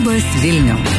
Labas Vilniau.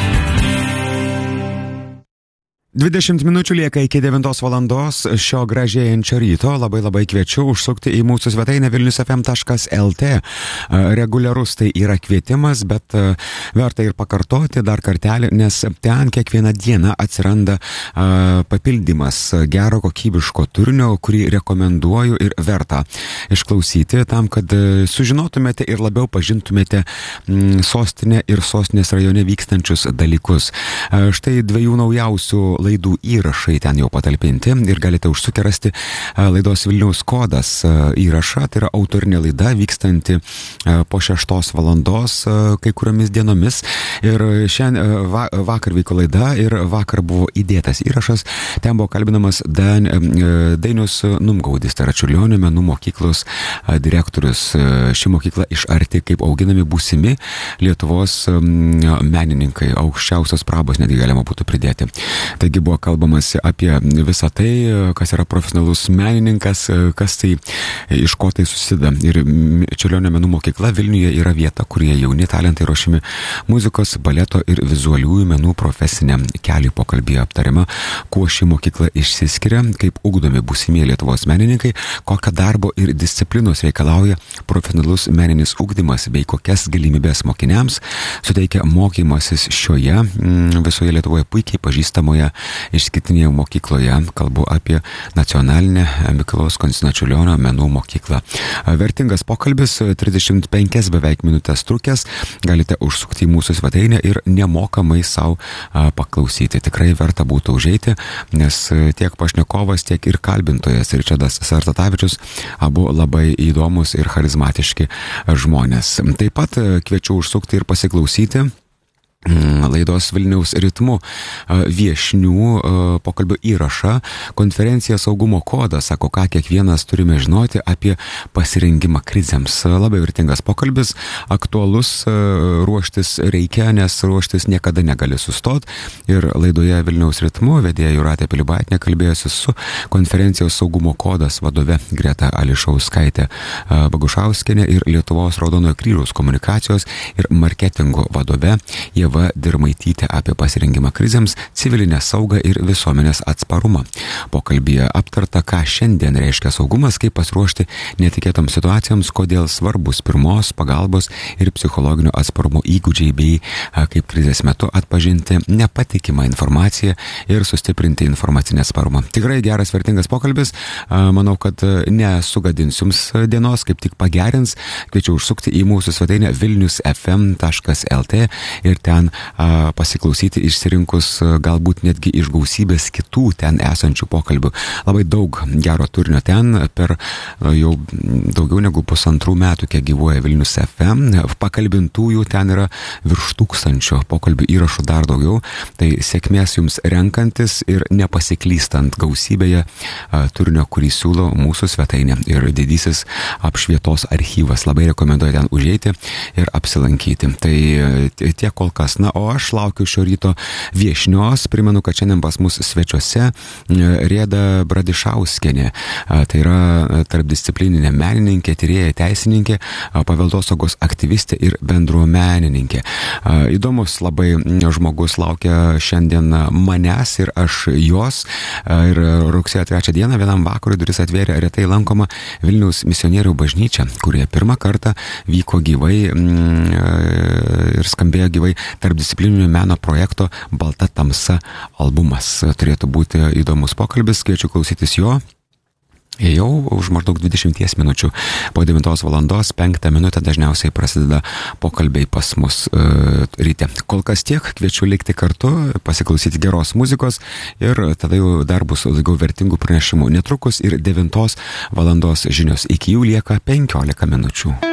20 minučių lieka iki 9 valandos šio gražėjančio ryto. Labai kviečiu užsukti į mūsų svetainę vilniusfm.lt. Reguliarus tai yra kvietimas, bet verta ir pakartoti dar kartelį, nes ten kiekvieną dieną atsiranda papildymas gero kokybiško turinio, kurį rekomenduoju ir verta išklausyti tam, kad sužinotumėte ir labiau pažintumėte sostinę ir sostinės rajone vykstančius dalykus. Štai dviejų naujausių laidų įrašai ten jau patalpinti ir galite užsukę rasti laidos Vilniaus kodas įrašą. Tai yra autorinė laida vykstanti po 6 valandos kai kuriomis dienomis. Ir šiandien vakar vyko laida ir vakar buvo įdėtas įrašas. Ten buvo kalbinamas Dainius Numgaudis, tai yra Čiurlionio menų mokyklos direktorius. Ši mokykla iš arti kaip auginami būsimi Lietuvos menininkai, aukščiausios prabos netgi galima būtų pridėti. Taigi buvo kalbamasi apie visą tai, kas yra profesionalus menininkas, kas tai, iš ko tai susideda. Ir Čiurlionio menų mokykla Vilniuje yra vieta, kurie jauni talentai ruošiami muzikos, baleto ir vizualiųjų menų profesiniam keliui. Pokalbyje aptariama, kuo ši mokykla išsiskiria, kaip ugdomi būsimieji Lietuvos menininkai, kokio darbo ir disciplinos reikalauja profesionalus meninis ugdymas bei kokias galimybės mokiniams suteikia mokymasis šioje visoje Lietuvoje puikiai pažįstamoje išskirtinėje mokykloje. Kalbu apie nacionalinę Mikalojaus Konstantino Čiurlionio menų mokyklą. Vertingas pokalbis, 35 beveik minutės trukęs. Galite užsukti į mūsų svetainę ir nemokamai savo paklausyti. Tikrai verta būtų užeiti, nes tiek pašnekovas, tiek ir kalbintojas Ričardas Sartatavičius abu labai įdomus ir charizmatiški žmonės. Taip pat kviečiu užsukti ir pasiklausyti laidos Vilniaus ritmu viešnių pokalbio įrašą. Konferencija Saugumo kodas, sako, ką kiekvienas turime žinoti apie pasirengimą krizėms. Labai vertingas pokalbis, aktualus, ruoštis reikia, nes ruoštis niekada negali sustoti. Ir laidoje Vilniaus ritmu vedėja Jūratė Pilibaitinė kalbėjosi su konferencijos Saugumo kodas vadove Greta Ališauskaitė Bagušauskienė ir Lietuvos Raudonojo kryžiaus komunikacijos ir marketingo vadove Ieva Dirmaitytė apie pasirengimą krizėms, civilinę saugą ir visuomenės atsparumą. Pokalbyje aptarta, ką šiandien reiškia saugumas, kaip pasiruošti netikėtoms situacijoms, kodėl svarbus pirmos pagalbos ir psichologinio atsparumo įgūdžiai bei kaip krizės metu atpažinti nepatikimą informaciją ir sustiprinti informacinę atsparumą. Tikrai geras, vertingas pokalbis. Manau, kad nesugadins jums dienos, kaip tik pagerins. Kviečiu užsukti į mūsų svetainę vilniusfm.lt ir ten pasiklausyti išsirinkus galbūt netgi iš gausybės kitų ten esančių pokalbių. Labai daug gero turinio ten per jau daugiau negu 1,5 metų, kiek gyvuoja Vilnius FM. Pakalbintųjų ten yra virš 1000, pokalbių įrašų dar daugiau. Tai sėkmės jums renkantis ir nepasiklystant gausybėje turinio, kurį siūlo mūsų svetainė ir didysis apšvietos archyvas. Labai rekomenduoju ten užeiti ir apsilankyti. Tai tiek kol kas. Na, o aš laukiu šio ryto viešnios. Primenu, kad šiandien pas mus svečiuose Rėda Bradišauskienė. Tai yra tarpdisciplininė menininkė, tyrėja, teisininkė, paveldosaugos aktyvistė ir bendruomenininkė. Įdomus labai žmogus laukia šiandien manęs ir aš jos. Ir rugsėjo 3 dieną vienam vakarui duris atvėrė retai lankoma Vilniaus misionierių bažnyčia, kurie pirmą kartą vyko gyvai ir skambėjo gyvai tarpdisciplininio meno projekto Balta tamsa albumas. Turėtų būti įdomus pokalbis, kviečiu klausytis jo. Jau už maždaug 20 minučių po 9 valandos 5 minutę dažniausiai prasideda pokalbiai pas mus ryte. Kol kas tiek, kviečiu likti kartu, pasiklausyti geros muzikos ir tada jau dar bus daugiau vertingų pranešimų. Netrukus ir 9 valandos žinios. Iki jų lieka 15 minučių.